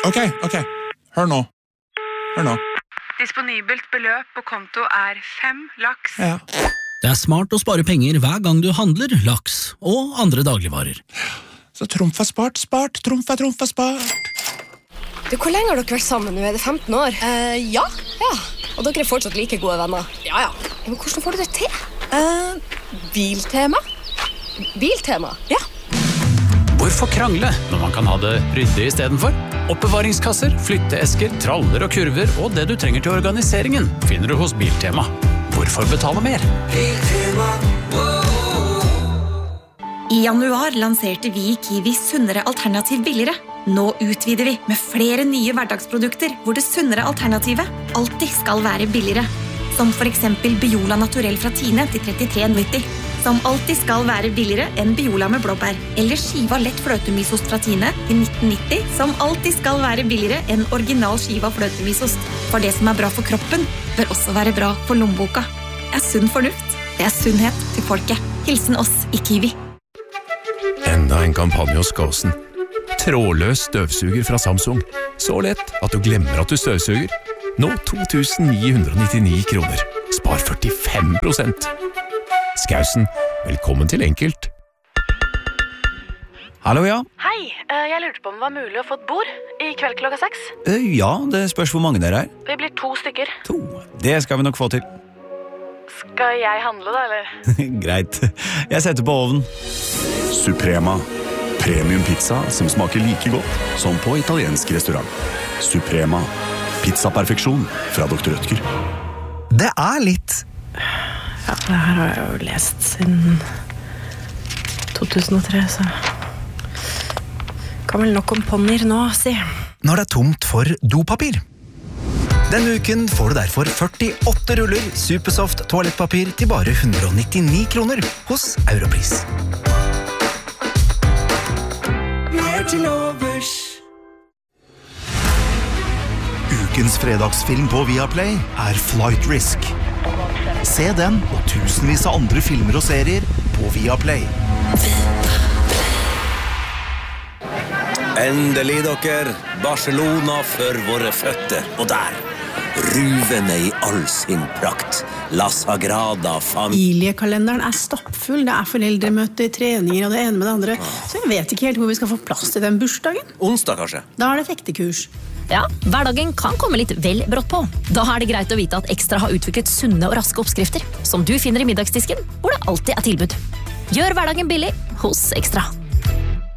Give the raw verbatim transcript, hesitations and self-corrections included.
Ok, ok. Hør nå. Hør nå. Disponibelt beløp på konto er fem laks. Ja. Det er smart å spare penger hver gang du handler laks og andre dagligvarer. Så trumf er spart, spart, trumf er trumf er spart. Du, hvor lenge har dere vært sammen nå? Er det femten år? Uh, ja. Ja. Og dere er fortsatt like gode venner? Ja, ja. Men hvordan får du det til? Uh, biltema. Biltema? Ja. Hvorfor krangle når man kan ha det ryddig i stedet for? Oppbevaringskasser, flytteesker, traller og kurver og det du trenger til organiseringen finner du hos Biltema. Hvorfor betale mer? Biltema. I januar lanserte vi i Kiwi sunnere alternativ billigere. Nå utvider vi med flere nye hverdagsprodukter hvor det sunnere alternativet alltid skal være billigere. Som for eksempel Biola Naturell fra Tine til trettitre nitti. Som alltid skal være billigere enn Biola med blåbær. Eller skiva lett fløtemysost fra Tine til nitten nitti, som alltid skal være billigere enn original skiva fløtemysost. For det som er bra for kroppen, bør også være bra for lommeboka. Det er sunn fornuft. Det er sunnhet til folket. Hilsen oss i Kiwi. Enda en kampanje hos Gåsen. Trådløs støvsuger fra Samsung. Så lett at du glemmer at du støvsuger. Nå to tusen ni hundre nittini kroner. Spar førtifem prosent. Skausen, velkommen til Enkelt. Hallo, ja. Hei, jeg lurte på om det var mulig å få et bord i kveld klokka seks. Ja, det spørs hvor mange dere er. Vi blir to stykker. To, det skal vi nok få til. Skal jeg handle da, eller? Greit, jeg setter på ovnen. Suprema, premium pizza som smaker like godt som på italiensk restaurant. Suprema, pizzaperfeksjon fra doktor Rødtger. Det er litt... Ja, det her har jeg jo lest siden to tusen og tre, så kan vel nok om ponnier nå, si. Når det er tomt for dopapir. Denne uken får du derfor førtiåtte ruller Supersoft toalettpapir til bare hundre nittini kroner hos Europris. Mer til overs. Ukens fredagsfilm på Viaplay er Flight Risk. Se den og tusenvis av andre filmer og serier på Viaplay. Endelig dere, Barcelona for våre føtter. Og der, ruvende i all sin prakt. La Sagrada Familia. Familiekalenderen er stoppfull. Det er foreldremøter, treninger og det ene med det andre. Så jeg vet ikke helt hvor vi skal få plass til den bursdagen. Onsdag kanskje? Da er det fektekurs. Ja, hverdagen kan komme litt vel brått på. Da er det greit å vite at Ekstra har utviklet sunne og raske oppskrifter, som du finner i middagsdisken, hvor det alltid er tilbud. Gjør hverdagen billig hos Ekstra.